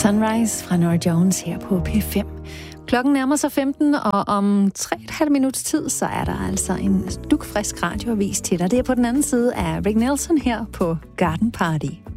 Sunrise fra Norah Jones her på P5. Klokken nærmer sig 15, og om 3,5 minutters tid, så er der altså en dugfrisk radioavis til dig. Det er på den anden side af Rick Nelson her på Garden Party.